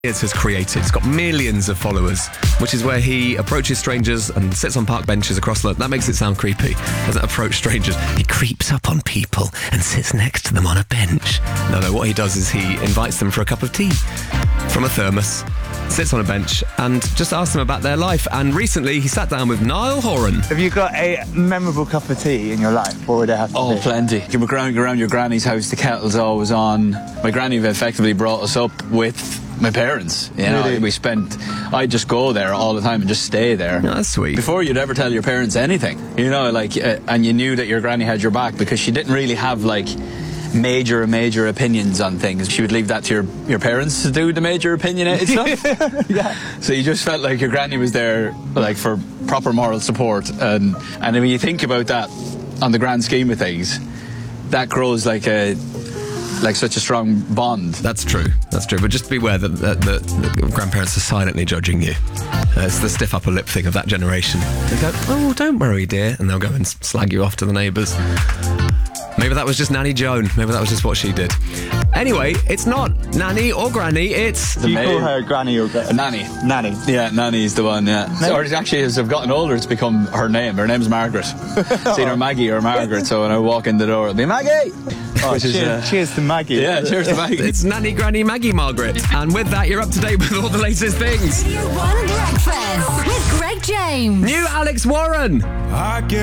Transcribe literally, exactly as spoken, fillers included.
has created. He's got millions of followers, which is where he approaches strangers and sits on park benches across London. That makes it sound creepy. Doesn't approach strangers. He creeps up on people and sits next to them on a bench. No, no, what he does is he invites them for a cup of tea from a thermos, sits on a bench and just asks them about their life. And recently he sat down with Niall Horan. Have you got a memorable cup of tea in your life? What would it have to Oh, be? plenty. You were around, around your granny's house, the kettle's always on. My granny effectively brought us up with my parents. You know, Really? we spent, I'd just go there all the time and just stay there. Oh, that's sweet. Before you'd ever tell your parents anything, you know, like, uh, and you knew that your granny had your back because she didn't really have, like, major, major opinions on things. She would leave that to your, your parents to do the major opinionated stuff. Yeah. So you just felt like your granny was there, like, for proper moral support. And, and when you think about that on the grand scheme of things, that grows like a, like such a strong bond. That's true. That's true. But just beware that the, the, the grandparents are silently judging you. Uh, it's the stiff upper lip thing of that generation. They go, oh, don't worry, dear. And they'll go and slag you off to the neighbours. Maybe that was just Nanny Joan. Maybe that was just what she did. Anyway, it's not Nanny or Granny, it's... Do you The call maid- her granny or A nanny. nanny? Yeah, Nanny's the one, yeah. So, or actually, as I've gotten older, it's become her name. Her name's Margaret. It's either Maggie or Margaret, so when I walk in the door, it'll be Maggie! Oh, Which is, cheers, uh, cheers to Maggie. Yeah, cheers to Maggie. It's Nanny, Granny, Maggie, Margaret. And with that, you're up to date with all the latest things. Radio one Breakfast with Greg James. New Alex Warren. I get